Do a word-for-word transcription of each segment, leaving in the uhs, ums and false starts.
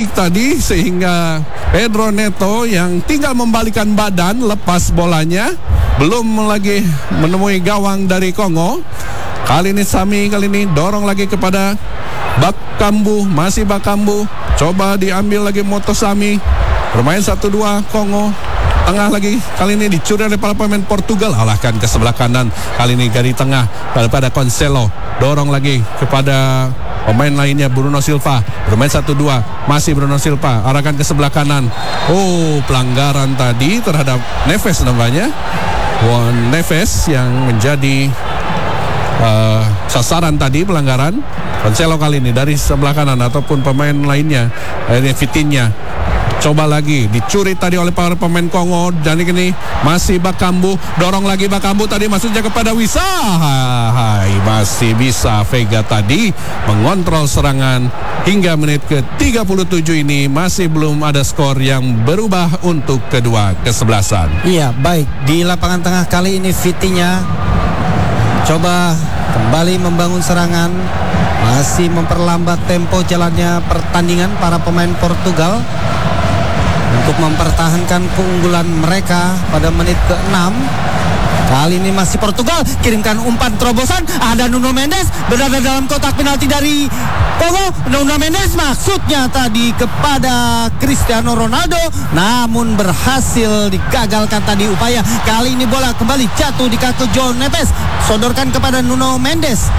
baik tadi sehingga Pedro Neto yang tinggal membalikan badan lepas bolanya, belum lagi menemui gawang dari Kongo. Kali ini Sami kali ini dorong lagi kepada Bakambu, masih Bakambu, coba diambil lagi Moto Sami, bermain satu dua Kongo. Tengah lagi, kali ini dicuri oleh para pemain Portugal, alahkan ke sebelah kanan. Kali ini dari tengah daripada Cancelo, dorong lagi kepada pemain lainnya Bruno Silva, bermain satu dua, masih Bruno Silva, arahkan ke sebelah kanan. Oh, pelanggaran tadi terhadap Neves namanya, Juan Neves yang menjadi uh, sasaran tadi pelanggaran. Cancelo kali ini dari sebelah kanan ataupun pemain lainnya, ini Vitinha. Coba lagi, dicuri tadi oleh para pemain Kongo. Dan ini masih Bakambu, dorong lagi Bakambu tadi maksudnya kepada Wissa. Hai, masih bisa Vega tadi mengontrol serangan. Hingga menit ke tiga puluh tujuh ini masih belum ada skor yang berubah untuk kedua kesebelasan. Iya, baik. Di lapangan tengah kali ini Vitinha coba kembali membangun serangan, masih memperlambat tempo jalannya pertandingan para pemain Portugal untuk mempertahankan keunggulan mereka pada menit ke enam. Kali ini masih Portugal, kirimkan umpan terobosan, ada Nuno Mendes berada dalam kotak penalti dari Kongo. Nuno Mendes maksudnya tadi kepada Cristiano Ronaldo, namun berhasil digagalkan tadi upaya. Kali ini bola kembali jatuh di kaki João Neves, sodorkan kepada Nuno Mendes,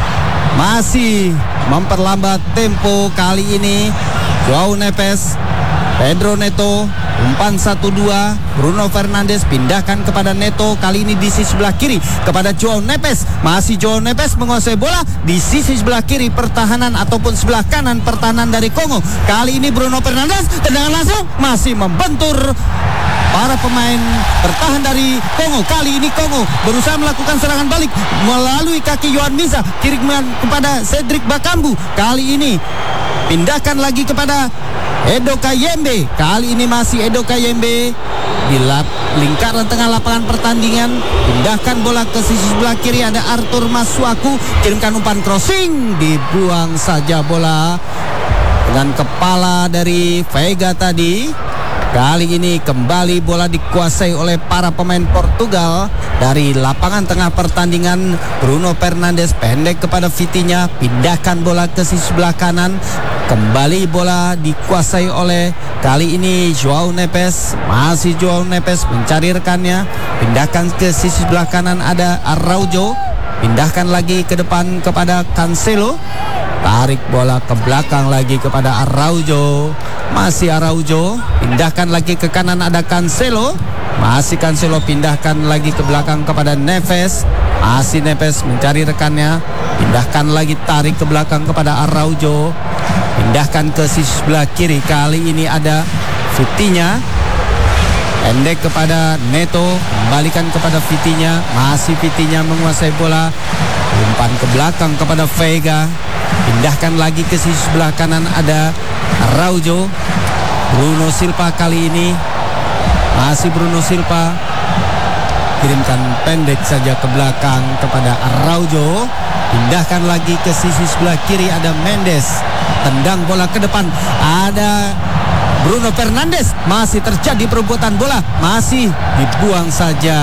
masih memperlambat tempo kali ini João Neves. Pedro Neto, umpan satu dua, Bruno Fernandes pindahkan kepada Neto, kali ini di sisi sebelah kiri kepada João Neves. Masih João Neves menguasai bola di sisi sebelah kiri pertahanan ataupun sebelah kanan pertahanan dari Kongo. Kali ini Bruno Fernandes, tendangan langsung masih membentur para pemain bertahan dari Kongo. Kali ini Kongo berusaha melakukan serangan balik melalui kaki Yohan Wissa, kiriman kepada Cedric Bakambu. Kali ini pindahkan lagi kepada Edo Kayembe. Kali ini masih Edo Kayembe di lap, lingkaran tengah lapangan pertandingan. Pindahkan bola ke sisi sebelah kiri, ada Arthur Masuaku, kirimkan umpan crossing, dibuang saja bola dengan kepala dari Vega tadi. Kali ini kembali bola dikuasai oleh para pemain Portugal. Dari lapangan tengah pertandingan, Bruno Fernandes pendek kepada Vitinha, pindahkan bola ke sisi sebelah kanan. Kembali bola dikuasai oleh kali ini João Neves. Masih João Neves mencari rekannya, pindahkan ke sisi sebelah kanan, ada Araujo, pindahkan lagi ke depan kepada Cancelo, tarik bola ke belakang lagi kepada Araujo. Masih Araujo, pindahkan lagi ke kanan, ada Cancelo. Masih Cancelo, pindahkan lagi ke belakang kepada Neves. Masih Neves mencari rekannya, pindahkan lagi, tarik ke belakang kepada Araujo, pindahkan ke sisi sebelah kiri. Kali ini ada Vitinha, pendek kepada Neto, kembalikan kepada Vitinha. Masih Vitinha menguasai bola, umpan ke belakang kepada Vega, pindahkan lagi ke sisi sebelah kanan, ada Araujo. Bruno Silva kali ini, masih Bruno Silva, kirimkan pendek saja ke belakang kepada Araujo, pindahkan lagi ke sisi sebelah kiri, ada Mendes, tendang bola ke depan, ada Bruno Fernandes. Masih terjadi perebutan bola, masih dibuang saja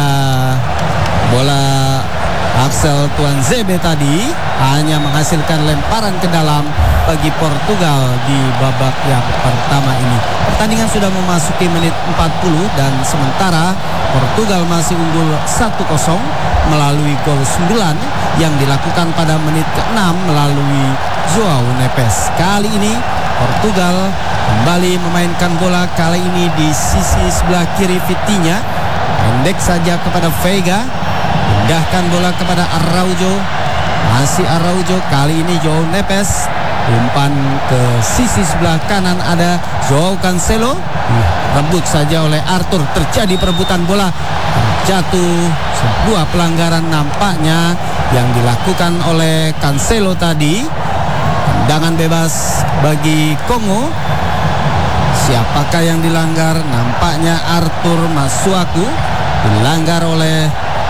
bola. Axel Tuanzebe tadi hanya menghasilkan lemparan ke dalam bagi Portugal di babak yang pertama ini. Pertandingan sudah memasuki menit empat puluh dan sementara Portugal masih unggul satu kosong melalui gol sembilan yang dilakukan pada menit ke enam melalui João Neves. Kali ini Portugal kembali memainkan bola, kali ini di sisi sebelah kiri Vitinha, pendek saja kepada Vega, pindahkan bola kepada Araujo. Masih Araujo, kali ini João Neves, umpan ke sisi sebelah kanan, ada João Cancelo, rebut saja oleh Arthur. Terjadi perebutan bola, jatuh sebuah pelanggaran nampaknya yang dilakukan oleh Cancelo tadi. Tendangan bebas bagi Kongo. Siapakah yang dilanggar? Nampaknya Arthur Masuaku dilanggar oleh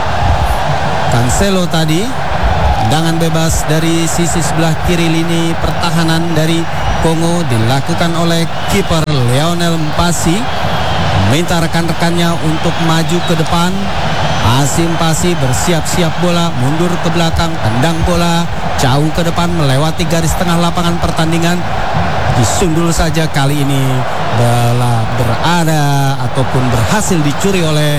Cancelo tadi. Tendangan bebas dari sisi sebelah kiri lini pertahanan dari Kongo dilakukan oleh kiper Lionel Mpasi, meminta rekan-rekannya untuk maju ke depan. Masih Mpasi bersiap-siap bola, mundur ke belakang, tendang bola jauh ke depan melewati garis tengah lapangan pertandingan. Disundul saja kali ini bola berada ataupun berhasil dicuri oleh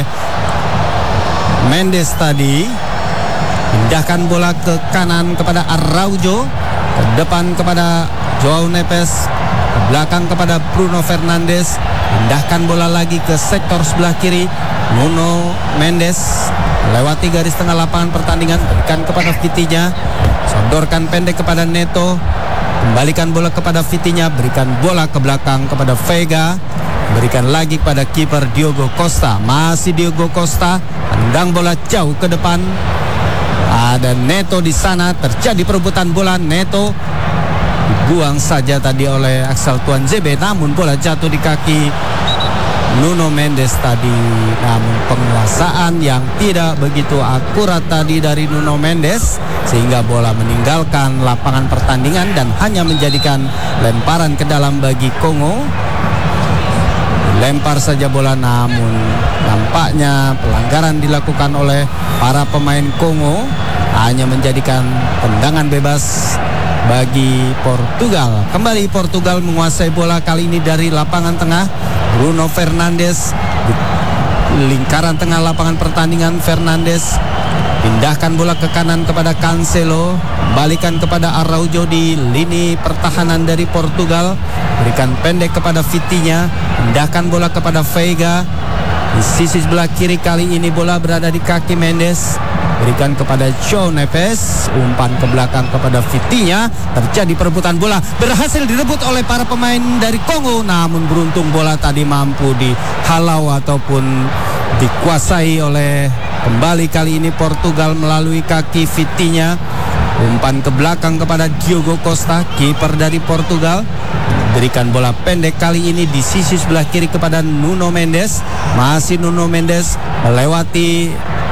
Mendes tadi. Pindahkan bola ke kanan kepada Araujo, ke depan kepada Joao Neves, ke belakang kepada Bruno Fernandes. Pindahkan bola lagi ke sektor sebelah kiri. Nuno Mendes lewati garis tengah lapangan pertandingan, berikan kepada Vitinha, sodorkan pendek kepada Neto, kembalikan bola kepada Vitinha, berikan bola ke belakang kepada Vega, berikan lagi kepada kiper Diogo Costa. Masih Diogo Costa, tendang bola jauh ke depan. Ada Neto di sana, terjadi perebutan bola. Neto dibuang saja tadi oleh Axel Tuanzebe, namun bola jatuh di kaki Nuno Mendes tadi. Namun penguasaan yang tidak begitu akurat tadi dari Nuno Mendes, sehingga bola meninggalkan lapangan pertandingan dan hanya menjadikan lemparan ke dalam bagi Kongo. Lempar saja bola, namun nampaknya pelanggaran dilakukan oleh para pemain Kongo, hanya menjadikan tendangan bebas bagi Portugal. Kembali Portugal menguasai bola kali ini dari lapangan tengah. Bruno Fernandes di lingkaran tengah lapangan pertandingan. Fernandes pindahkan bola ke kanan kepada Cancelo, balikan kepada Araujo di lini pertahanan dari Portugal, berikan pendek kepada Vitinha, pindahkan bola kepada Vega. Di sisi sebelah kiri kali ini bola berada di kaki Mendes, berikan kepada Joao Neves, umpan ke belakang kepada Vitinha. Terjadi perebutan bola, berhasil direbut oleh para pemain dari Kongo, namun beruntung bola tadi mampu dihalau ataupun dikuasai oleh kembali kali ini Portugal melalui kaki Vitinha. Umpan ke belakang kepada Diogo Costa, kiper dari Portugal, berikan bola pendek kali ini di sisi sebelah kiri kepada Nuno Mendes. Masih Nuno Mendes melewati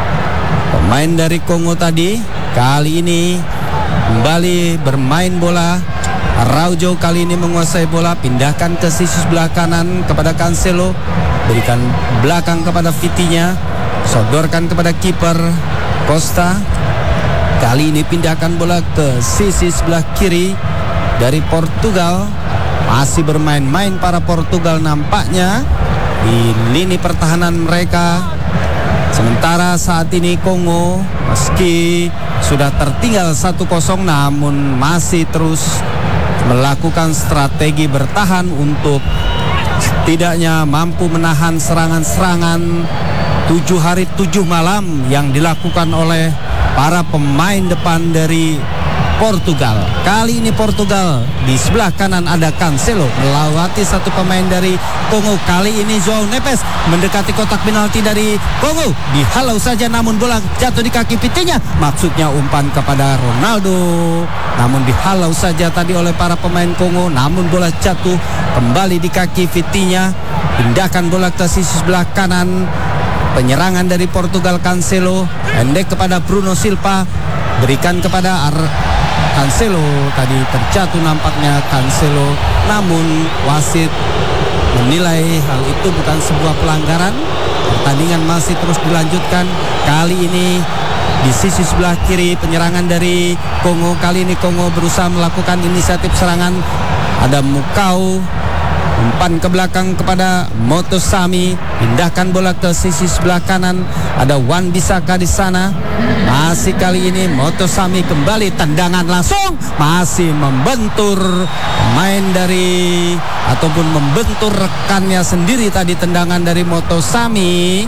pemain dari Kongo tadi. Kali ini kembali bermain bola. Araujo kali ini menguasai bola, pindahkan ke sisi sebelah kanan kepada Cancelo, berikan belakang kepada Vitinha, sodorkan kepada kiper Costa. Kali ini pindahkan bola ke sisi sebelah kiri dari Portugal. Masih bermain-main para Portugal nampaknya di lini pertahanan mereka. Sementara saat ini Kongo meski sudah tertinggal satu kosong namun masih terus melakukan strategi bertahan untuk setidaknya mampu menahan serangan-serangan tujuh hari tujuh malam yang dilakukan oleh para pemain depan dari Portugal. Kali ini Portugal di sebelah kanan ada Cancelo melewati satu pemain dari Kongo. Kali ini Joao Neves mendekati kotak penalti dari Kongo, dihalau saja namun bola jatuh di kaki Vitinha. Maksudnya umpan kepada Ronaldo, namun dihalau saja tadi oleh para pemain Kongo, namun bola jatuh kembali di kaki Vitinha. Pindahkan bola ke sisi sebelah kanan. Penyerangan dari Portugal, Cancelo pendek kepada Bruno Silva, berikan kepada Ar Cancelo. Tadi terjatuh nampaknya Cancelo, namun wasit menilai hal itu bukan sebuah pelanggaran. Pertandingan masih terus dilanjutkan. Kali ini di sisi sebelah kiri penyerangan dari Kongo. Kali ini Kongo berusaha melakukan inisiatif serangan. Ada Mukau, umpan ke belakang kepada Motosami, pindahkan bola ke sisi sebelah kanan. Ada Wan Bissaka di sana. Masih kali ini Motosami kembali, tendangan langsung, masih membentur pemain dari ataupun membentur rekannya sendiri tadi, tendangan dari Motosami.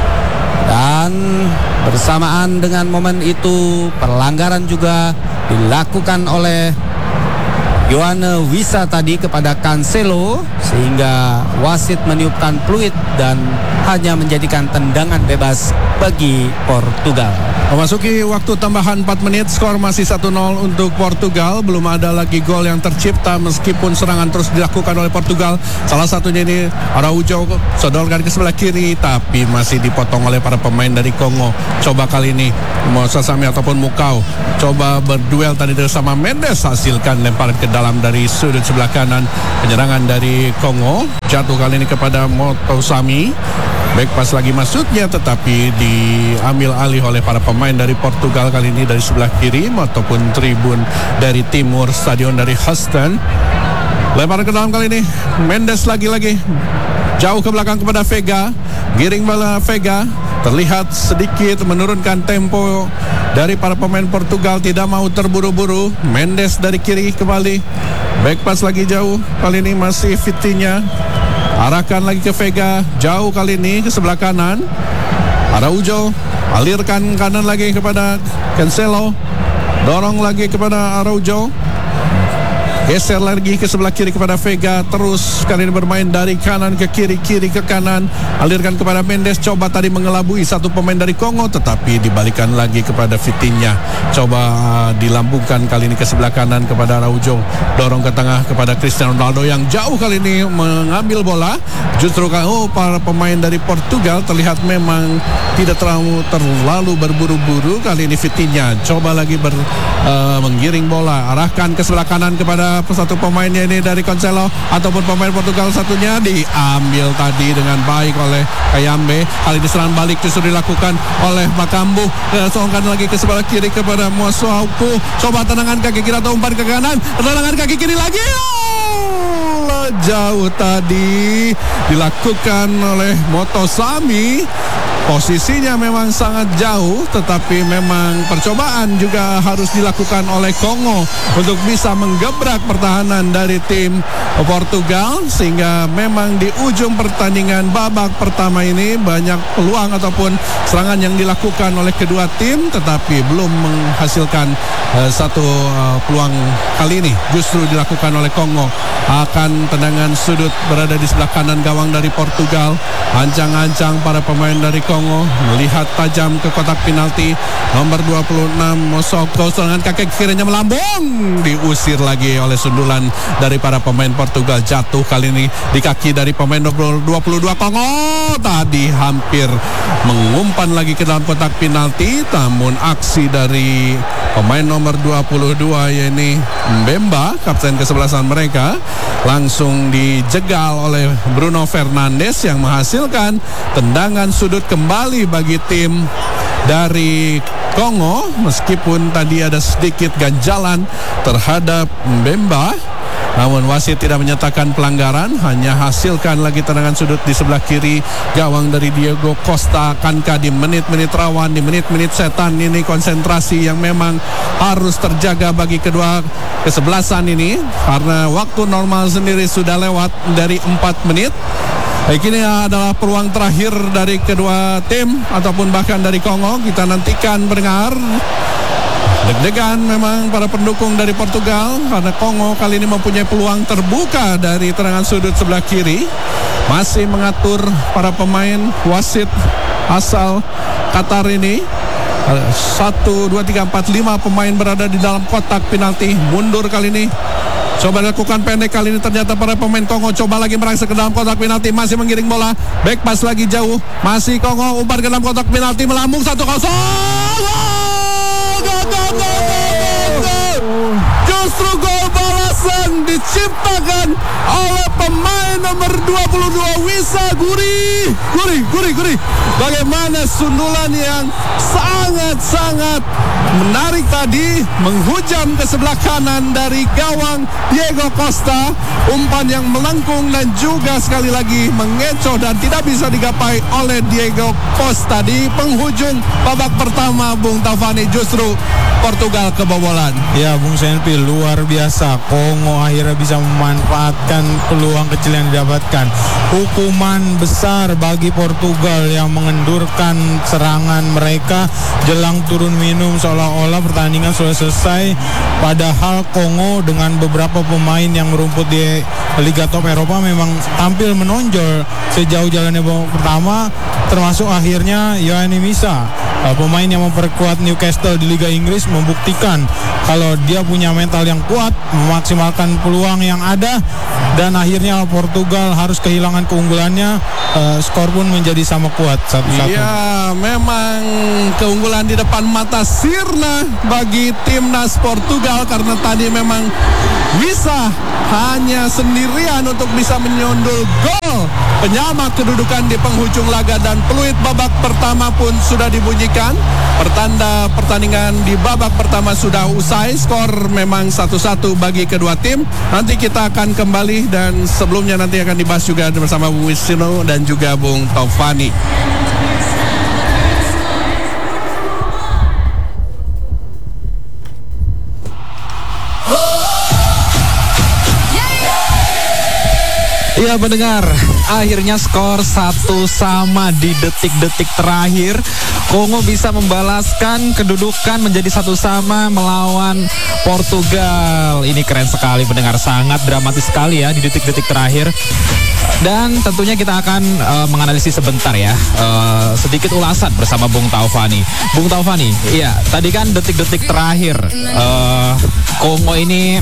Dan bersamaan dengan momen itu pelanggaran juga dilakukan oleh Yohane Wissa tadi kepada Cancelo, sehingga wasit meniupkan peluit dan hanya menjadikan tendangan bebas bagi Portugal. Memasuki waktu tambahan empat menit, skor masih satu nol untuk Portugal. Belum ada lagi gol yang tercipta meskipun serangan terus dilakukan oleh Portugal. Salah satunya ini Araujo, sodorkan ke sebelah kiri, tapi masih dipotong oleh para pemain dari Kongo. Coba kali ini Mosasami ataupun Mukau coba berduel tadi bersama Mendes, hasilkan lemparan ke dalam dalam dari sudut sebelah kanan. Penyerangan dari Kongo jatuh kali ini kepada Motosami. Back pass lagi masuknya, tetapi diambil alih oleh para pemain dari Portugal kali ini dari sebelah kiri ataupun tribun dari timur stadion dari Houston. Lemparan ke dalam kali ini Mendes lagi-lagi jauh ke belakang kepada Vega. Giring bola Vega terlihat sedikit menurunkan tempo dari para pemain Portugal, tidak mau terburu-buru. Mendes dari kiri kembali, back pass lagi jauh, kali ini masih Vitinha, arahkan lagi ke Vega, jauh kali ini ke sebelah kanan. Araujo alirkan kanan lagi kepada Cancelo, dorong lagi kepada Araujo, geser lagi ke sebelah kiri kepada Vega. Terus kali ini bermain dari kanan ke kiri, kiri ke kanan, alirkan kepada Mendes. Coba tadi mengelabui satu pemain dari Kongo, tetapi dibalikan lagi kepada Vitinha. Coba uh, dilambungkan kali ini ke sebelah kanan kepada Araujo, dorong ke tengah kepada Cristiano Ronaldo yang jauh kali ini mengambil bola. Justru oh, para pemain dari Portugal terlihat memang tidak terlalu terlalu berburu-buru. Kali ini Vitinha coba lagi ber, uh, menggiring bola, arahkan ke sebelah kanan kepada satu pemainnya ini dari Cancelo ataupun pemain Portugal satunya, diambil tadi dengan baik oleh Kayambe. Kali ini serangan balik justru dilakukan oleh Makambu, songkan lagi ke sebelah kiri kepada Mosuauku. Coba tendangan kaki kiri atau umpan ke kanan, tendangan kaki kiri lagi. Oh, jauh tadi dilakukan oleh Motosami. Posisinya memang sangat jauh, tetapi memang percobaan juga harus dilakukan oleh Kongo untuk bisa menggebrak pertahanan dari tim Portugal, sehingga memang di ujung pertandingan babak pertama ini banyak peluang ataupun serangan yang dilakukan oleh kedua tim, tetapi belum menghasilkan uh, satu uh, peluang. Kali ini justru dilakukan oleh Kongo. Akan tendangan sudut berada di sebelah kanan gawang dari Portugal. Ancang-ancang para pemain dari Kongo melihat tajam ke kotak penalti. Nomor dua puluh enam Mosoko, serangan kaki kirinya melambung, diusir lagi oleh sundulan dari para pemain Portugal. Jatuh kali ini di kaki dari pemain dua puluh dua Kongo. Tadi hampir mengumpan lagi ke dalam kotak penalti, namun aksi dari pemain nomor dua puluh dua yakni Mbemba, kapten kesebelasan mereka, langsung dijegal oleh Bruno Fernandes yang menghasilkan tendangan sudut kembali bagi tim dari Kongo. Meskipun tadi ada sedikit ganjalan terhadap Mbemba, namun wasit tidak menyatakan pelanggaran, hanya hasilkan lagi tendangan sudut di sebelah kiri gawang dari Diego Costa. Akankah di menit-menit rawan, di menit-menit setan ini konsentrasi yang memang harus terjaga bagi kedua kesebelasan ini, karena waktu normal sendiri sudah lewat dari empat menit. Baik, ini adalah peluang terakhir dari kedua tim ataupun bahkan dari Kongo. Kita nantikan pendengar. Deg-degan memang para pendukung dari Portugal karena Kongo kali ini mempunyai peluang terbuka dari tendangan sudut sebelah kiri. Masih mengatur para pemain, wasit asal Qatar ini. Satu, dua, tiga, empat, lima pemain berada di dalam kotak penalti. Mundur kali ini. Coba lakukan pendek kali ini, ternyata para pemain Kongo coba lagi merangsek ke dalam kotak penalti, masih menggiring bola, back pass lagi jauh, masih Kongo umpan ke dalam kotak penalti, melambung satu kosong. Justru gol balasan diciptakan oleh pemain nomor dua puluh dua Wissa Guri. Guri, Guri, Guri. Bagaimana sundulan yang sangat-sangat menarik tadi, menghujam ke sebelah kanan dari gawang Diego Costa. Umpan yang melengkung dan juga sekali lagi mengecoh dan tidak bisa digapai oleh Diego Costa di penghujung babak pertama. Bung Tavani, justru Portugal kebobolan. Ya, Bung Senpi, luar biasa. Kongo akhirnya bisa memanfaatkan peluang kecil yang didapatkan. Hukuman besar bagi Portugal yang mengendurkan serangan mereka jelang turun minum, seolah-olah pertandingan sudah selesai. Padahal Kongo dengan beberapa pemain yang merumput di Liga Top Eropa memang tampil menonjol sejauh jalannya babak pertama, termasuk akhirnya Yohane Wissa. uh, pemain yang memperkuat Newcastle di Liga Inggris, membuktikan kalau dia punya mental yang kuat, memaksimalkan peluang yang ada, dan akhirnya Portugal harus kehilangan keunggulannya. Uh, skor pun menjadi sama kuat satu-satu. Iya, memang keunggulan di depan mata sirna bagi timnas Portugal karena tadi memang bisa hanya sendirian untuk bisa menyundul gol penyama kedudukan di penghujung laga, dan peluit babak pertama pun sudah dibunyikan. Pertanda pertandingan di babak pertama sudah usai. Skor memang satu-satu bagi kedua tim. Nanti kita akan kembali, dan sebelumnya nanti akan dibahas juga bersama Bung Wisnu dan juga Bung Taufani. Iya pendengar, akhirnya skor satu sama di detik-detik terakhir. Kongo bisa membalaskan kedudukan menjadi satu sama melawan Portugal. Ini keren sekali pendengar, sangat dramatis sekali ya di detik-detik terakhir. Dan tentunya kita akan uh, menganalisis sebentar ya, uh, sedikit ulasan bersama Bung Taufani. Bung Taufani, iya tadi kan detik-detik terakhir uh, Kongo ini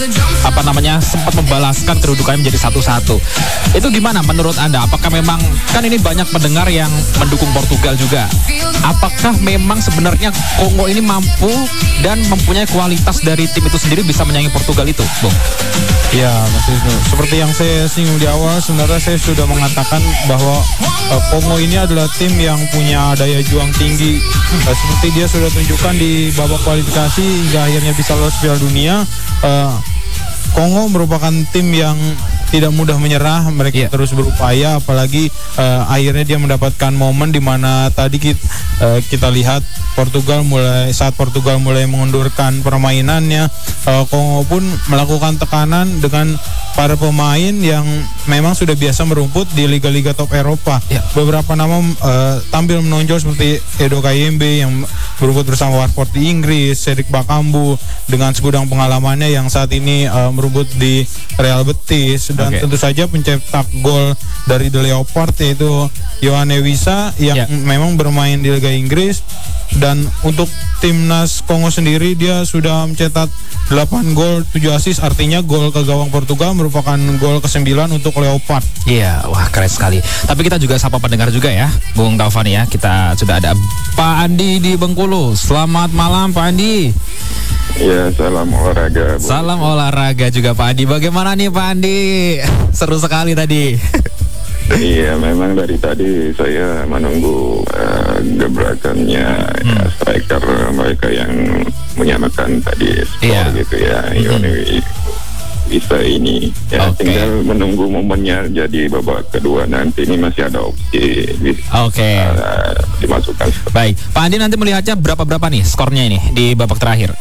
apa namanya sempat membalaskan kedudukannya menjadi satu-satu. Itu gimana menurut Anda? Apakah memang, kan ini banyak pendengar yang mendukung Portugal juga. Apakah memang sebenarnya Kongo ini mampu dan mempunyai kualitas dari tim itu sendiri bisa menyaingi Portugal itu, Bung? Ya, Mas Wisnu. Seperti yang saya singgung di awal, sebenarnya saya sudah mengatakan bahwa uh, Kongo ini adalah tim yang punya daya juang tinggi. Uh, seperti dia sudah tunjukkan di babak kualifikasi hingga akhirnya bisa lolos Piala Dunia. Uh, Kongo merupakan tim yang tidak mudah menyerah, mereka yeah. terus berupaya, apalagi uh, akhirnya dia mendapatkan momen di mana tadi kita, uh, kita lihat Portugal mulai saat Portugal mulai mengundurkan permainannya, uh, Kongo pun melakukan tekanan dengan para pemain yang memang sudah biasa merumput di liga-liga top Eropa. Yeah. Beberapa nama uh, tampil menonjol seperti Edo Kayembe yang merumput bersama Watford di Inggris, Cedric Bakambu dengan segudang pengalamannya yang saat ini uh, merumput di Real Betis, dan okay. tentu saja pencetak gol dari The Leopard yaitu Yohane Wissa yang yeah. memang bermain di Liga Inggris. Dan untuk timnas Kongo sendiri dia sudah mencetak delapan gol, tujuh assist, artinya gol ke gawang Portugal merupakan gol kesembilan untuk Leopard. Iya, wah keren sekali. Tapi kita juga sapa pendengar juga ya, Bung Taufani ya. Kita sudah ada Pak Andi di Bengkulu. Selamat malam Pak Andi. Ya, salam olahraga. Bu. Salam olahraga juga Pak Andi. Bagaimana nih Pak Andi? Seru sekali tadi. Iya, memang dari tadi saya menunggu uh, gebrakannya hmm. ya, striker mereka yang menyamakan tadi skor yeah. gitu ya. Yoni bisa ini ya, okay. tinggal menunggu momennya. Jadi babak kedua nanti ini masih ada opsi Oke okay. uh, dimasukkan. Baik, Pak Andi nanti melihatnya berapa-berapa nih skornya ini di babak terakhir?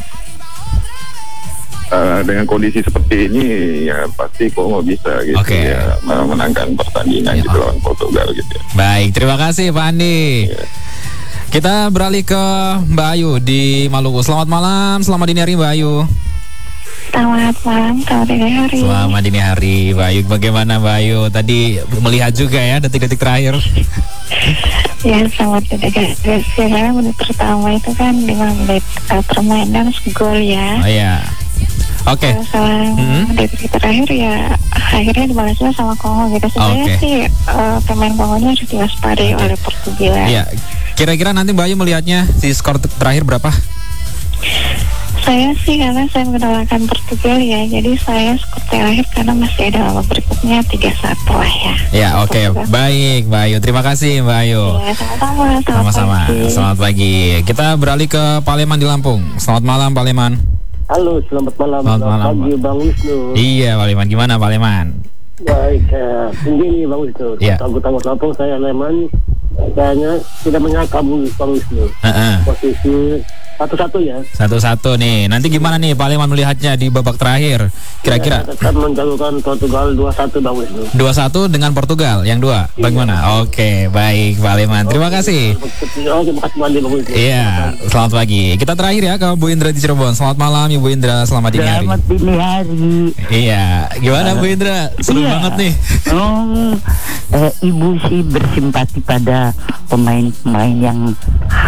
Uh, dengan kondisi seperti ini ya pasti Kongo bisa gitu okay. ya menangkan pertandingan ya. Gitu lawan Portugal gitu ya. Baik, terima kasih Pak Andi. Ya. Kita beralih ke Mbak Ayu di Maluku. Selamat malam, selamat dini hari Mbak Ayu. Selamat malam, selamat dini hari. Selamat dini hari Mbak Ayu. Bagaimana Mbak Ayu? Tadi melihat juga ya detik-detik terakhir. Ya, sangat detik-detik. Karena menit pertama itu kan lima menit uh, permainan gol ya. Oh iya. Oke. Okay. Mm-hmm. Detik terakhir ya akhirnya dibalasnya sama Kongo gitu. Sebenarnya okay. sih uh, pemain Kongonya harus diwaspadai okay. oleh Portugal. Iya. Kira-kira nanti Mbak Ayu melihatnya si skor terakhir berapa? Saya sih karena saya mengenalkan Portugal ya, jadi saya skor terakhir karena masih ada babak berikutnya tiga satu lah ya. Ya oke, okay. Baik Mbak Ayu, terima kasih Mbak Ayu. Ya, sama-sama. Sama-sama. Selamat pagi. Kita beralih ke Paleman di Lampung. Selamat malam Pak Leman. Halo, selamat malam. Selamat malam pagi Bang Wisnu. Iya Pak Leman, gimana Pak Leman? Baik, uh, tinggi nih Bang Wisnu. Iya. Anggota Lampung saya Leman. Kayaknya tidak menyangka Bang Wisnu. Uh-uh. Posisi satu-satu ya. Satu-satu nih. Nanti gimana nih Pak Leman melihatnya di babak terakhir? Kira-kira? Ya, tetap menjagokan Portugal dua satu Bang Wisnu. dua satu dengan Portugal yang dua. Iya. Bagaimana? Oke, baik Pak Leman. Terima kasih. Oke, terima kasih banyak Bang Wisnu. Iya, selamat pagi. Kita terakhir ya ke Bu Indra di Cirebon. Selamat malam Ibu Indra, selamat dini hari. Selamat dini hari. Iya, gimana Bu Indra? Seru iya. banget nih. Oh, eh, Ibu sih bersimpati pada pemain-pemain yang ha,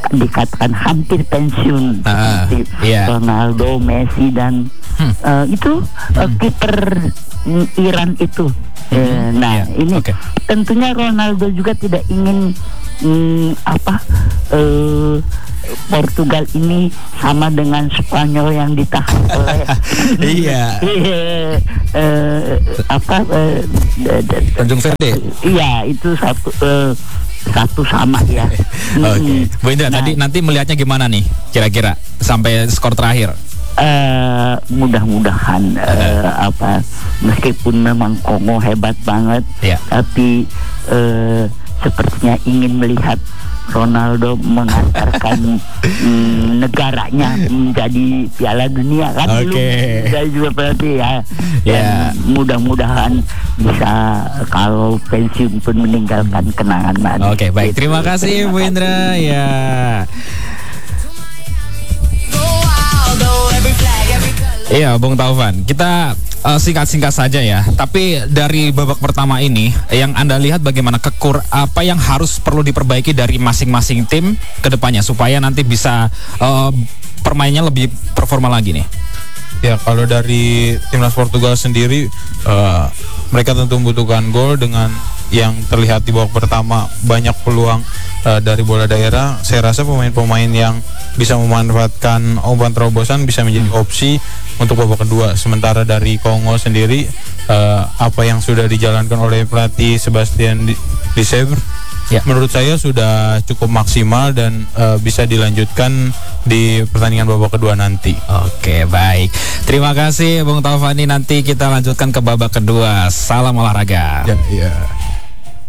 dikatakan hampir pensiun Ah, seperti iya. Ronaldo, Messi dan Hmm. eh, itu eh, kiper mm, Iran itu. Eh, nah Iya, ini oke. tentunya Ronaldo juga tidak ingin mm, apa eh, Portugal ini sama dengan Spanyol yang ditahan oleh Iya. eh, eh, apa eh, d- d- Tanjung Verde. iya itu satu eh, satu sama ya. Oke. Mm. Bu Indra, Nah, tadi nanti melihatnya gimana nih kira-kira sampai skor terakhir? eh, mudah-mudahan eh, apa meskipun memang Kongo hebat banget, Iya. tapi eh, sepertinya ingin melihat Ronaldo mengantarkan mm, negaranya menjadi Piala Dunia kan. Oke. Belum saya juga berarti ya. Ya. Dan mudah-mudahan bisa kalau pensiun pun meninggalkan kenangan manis. Oke, baik. Terima kasih Bu Indra. Ya. Iya, Bung Taufan. Kita uh, singkat-singkat saja ya. Tapi dari babak pertama ini, yang Anda lihat bagaimana kekur apa yang harus perlu diperbaiki dari masing-masing tim ke depannya supaya nanti bisa uh, permainnya lebih performa lagi nih. Ya, kalau dari timnas Portugal sendiri, eh, mereka tentu membutuhkan gol. Dengan yang terlihat di babak pertama banyak peluang eh, dari bola daerah. Saya rasa pemain-pemain yang bisa memanfaatkan umpan terobosan bisa menjadi opsi untuk babak kedua. Sementara dari Kongo sendiri, eh, apa yang sudah dijalankan oleh pelatih Sebastian Desabre, Ya. menurut saya sudah cukup maksimal dan eh, bisa dilanjutkan di pertandingan babak kedua nanti. Oke, baik. Terima kasih Bung Taufani. Nanti kita lanjutkan ke babak kedua. Salam olahraga. Ya, ya.